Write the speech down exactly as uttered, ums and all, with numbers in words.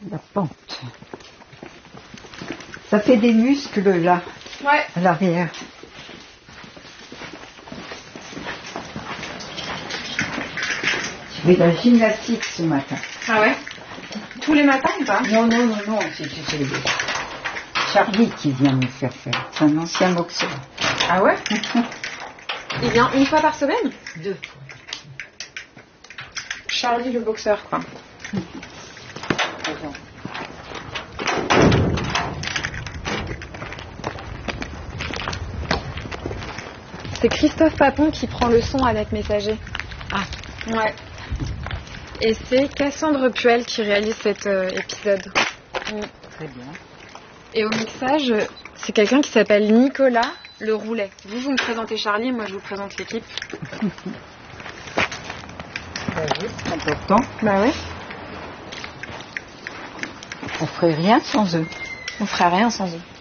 la pente. Ça fait des muscles là, ouais. À l'arrière. Je fais de la gymnastique ce matin. Ah ouais? Tous les matins ou pas? Non, non, non, non, c'est Charlie qui vient me faire faire. C'est un ancien boxeur. Ah ouais? Il vient une fois par semaine? Deux fois. Charlie le boxeur, quoi. C'est Christophe Papon qui prend le son avec Messager. Ah. Ouais. Et c'est Cassandre Puel qui réalise cet euh, épisode. Mm. Très bien. Et au mixage, c'est quelqu'un qui s'appelle Nicolas Le Roulet. Vous, vous me présentez Charlie, moi je vous présente l'équipe. Bah oui, c'est important. Bah ouais. On ferait rien sans eux. On ferait rien sans eux.